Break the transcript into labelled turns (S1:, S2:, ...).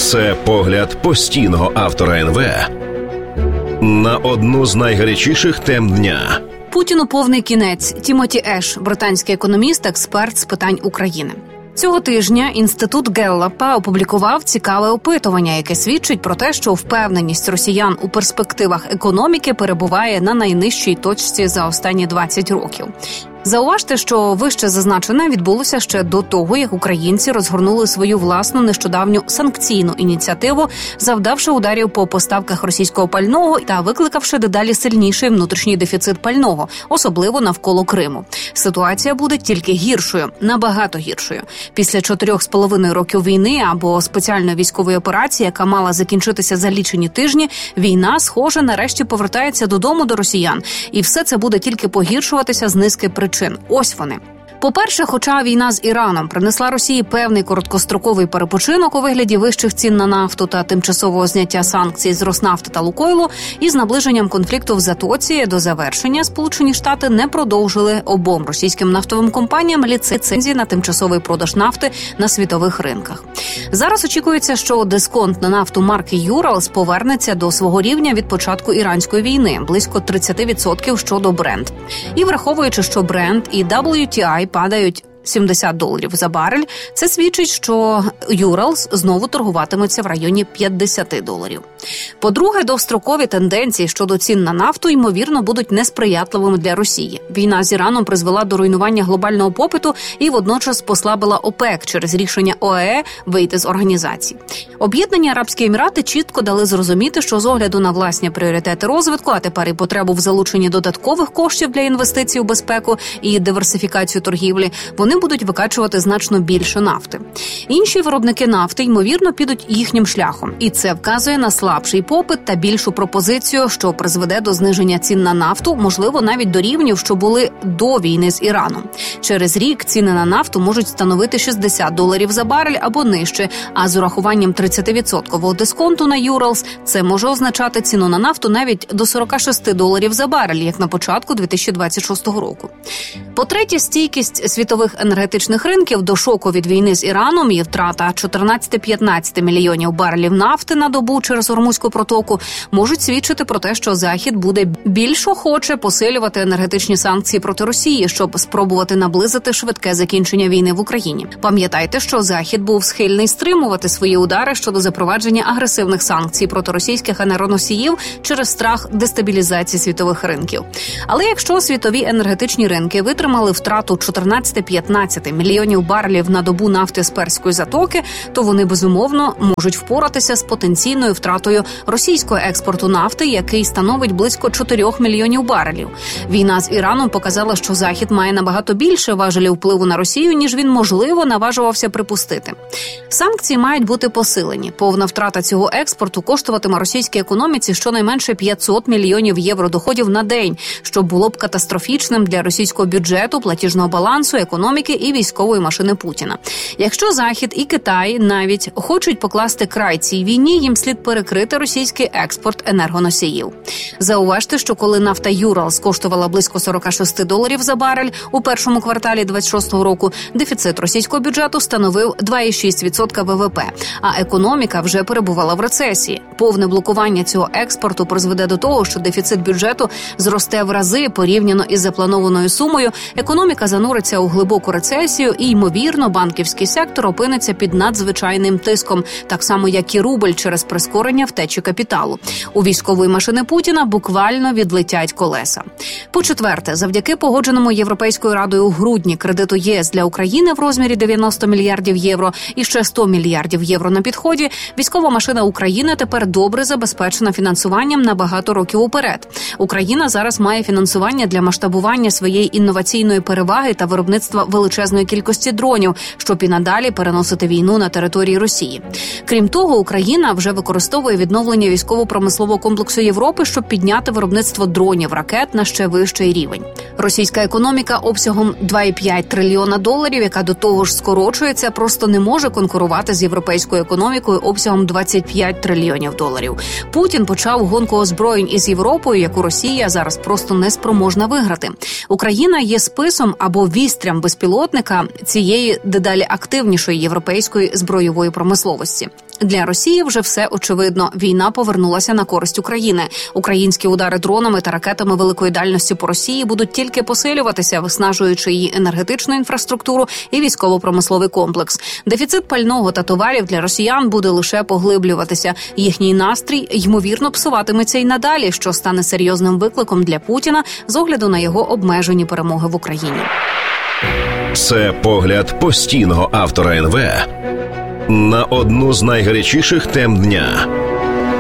S1: Це погляд постійного автора НВ на одну з найгарячіших тем дня.
S2: Путіну повний кінець. Тімоті Еш, британський економіст, експерт з питань України. Цього тижня Інститут Геллапа опублікував цікаве опитування, яке свідчить про те, що впевненість росіян у перспективах економіки перебуває на найнижчій точці за останні 20 років. Зауважте, що вище зазначене відбулося ще до того, як українці розгорнули свою власну нещодавню санкційну ініціативу, завдавши ударів по поставках російського пального та викликавши дедалі сильніший внутрішній дефіцит пального, особливо навколо Криму. Ситуація буде тільки гіршою, набагато гіршою. Після 4,5 років війни або спеціальної військової операції, яка мала закінчитися за лічені тижні, війна, схоже, нарешті повертається додому до росіян. І все це буде тільки погіршуватися з низки причин. Ось вони. По-перше, хоча війна з Іраном принесла Росії певний короткостроковий перепочинок у вигляді вищих цін на нафту та тимчасового зняття санкцій з Роснафти та Лукойлу, із наближенням конфлікту в Затоці до завершення Сполучені Штати не продовжили обом російським нафтовим компаніям ліцензії на тимчасовий продаж нафти на світових ринках. Зараз очікується, що дисконт на нафту марки Urals повернеться до свого рівня від початку іранської війни, близько 30% щодо Brent. І враховуючи, що Brent і WTI падають $70 за барель, це свідчить, що Urals знову торгуватимуться в районі $50. По-друге, довгострокові тенденції щодо цін на нафту, ймовірно, будуть несприятливими для Росії. Війна з Іраном призвела до руйнування глобального попиту і водночас послабила ОПЕК через рішення ОАЕ вийти з організації. Об'єднані Арабські Емірати чітко дали зрозуміти, що з огляду на власні пріоритети розвитку, а тепер і потребу в залученні додаткових коштів для інвестицій у безпеку і диверсифікацію торгівлі, вони будуть викачувати значно більше нафти. Інші виробники нафти, ймовірно, підуть їхнім шляхом. І це вказує на слабший попит та більшу пропозицію, що призведе до зниження цін на нафту, можливо, навіть до рівнів, що були до війни з Іраном. Через рік ціни на нафту можуть становити $60 за барель або нижче, а з урахуванням 30% дисконту на Urals це може означати ціну на нафту навіть до $46 за барель, як на початку 2026 року. По-третє, стійкість світових енергетичних ринків до шоку від війни з Іраном і втрата 14-15 мільйонів барелів нафти на добу через Ормузьку протоку можуть свідчити про те, що Захід буде більш охоче посилювати енергетичні санкції проти Росії, щоб спробувати наблизити швидке закінчення війни в Україні. Пам'ятайте, що Захід був схильний стримувати свої удари щодо запровадження агресивних санкцій проти російських енергоносіїв через страх дестабілізації світових ринків. Але якщо світові енергетичні ринки витримали втрату 14-15 мільйонів барелів на добу нафти з Перської затоки, то вони, безумовно, можуть впоратися з потенційною втратою російського експорту нафти, який становить близько 4 мільйонів барелів. Війна з Іраном показала, що Захід має набагато більше важелів впливу на Росію, ніж він, можливо, наважувався припустити. Санкції мають бути посилені. Повна втрата цього експорту коштуватиме російській економіці щонайменше 500 мільйонів євро доходів на день, що було б катастрофічним для російського бюджету, платіжного балансу, економіки і військової машини Путіна. Якщо Захід і Китай навіть хочуть покласти край цій війні, їм слід перекрити російський експорт енергоносіїв. Зауважте, що коли нафта Urals коштувала близько $46 за барель у першому кварталі 26-го року, дефіцит російського бюджету становив 2,6% ВВП, а економіка вже перебувала в рецесії. Повне блокування цього експорту призведе до того, що дефіцит бюджету зросте в рази порівняно із запланованою сумою, економіка зануриться у глибоку рецесію і, ймовірно, банківський сектор опиниться під надзвичайним тиском, так само, як і рубль через прискорення втечі капіталу. У військової машини Путіна буквально відлетять колеса. По-четверте, завдяки погодженому Європейською Радою у грудні кредиту ЄС для України в розмірі 90 мільярдів євро і ще 100 мільярдів євро на підході, військова машина України тепер добре забезпечена фінансуванням на багато років уперед. Україна зараз має фінансування для масштабування своєї інноваційної переваги та виробництва величезної кількості дронів, щоб і надалі переносити війну на території Росії. Крім того, Україна вже використовує відновлення військово-промислового комплексу Європи, щоб підняти виробництво дронів, ракет на ще вищий рівень. Російська економіка обсягом $2,5 трильйона, яка до того ж скорочується, просто не може конкурувати з європейською економікою обсягом $25 трильйонів. Путін почав гонку озброєнь із Європою, яку Росія зараз просто не спроможна виграти. Україна є списом або вістрям безпілотника цієї дедалі активнішої європейської збройової промисловості. Для Росії вже все очевидно. Війна повернулася на користь України. Українські удари дронами та ракетами великої дальності по Росії будуть тільки посилюватися, виснажуючи її енергетичну інфраструктуру і військово-промисловий комплекс. Дефіцит пального та товарів для росіян буде лише поглиблюватися. Їхній настрій, ймовірно, псуватиметься й надалі, що стане серйозним викликом для Путіна з огляду на його обмежені перемоги в Україні.
S1: Це погляд постійного автора НВ на одну з найгарячіших тем дня.